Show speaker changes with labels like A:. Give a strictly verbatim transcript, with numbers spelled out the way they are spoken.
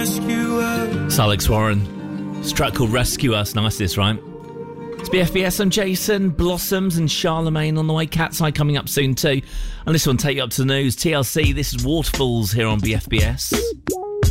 A: rescue us.
B: It's Alex Warren. It's a track called Rescue Us. Nice this, right? It's B F B S. I'm Jason. Blossoms and Charlemagne on the way. Cat's Eye coming up soon too. And this one take you up to the news. T L C, this is Waterfalls here on B F B S.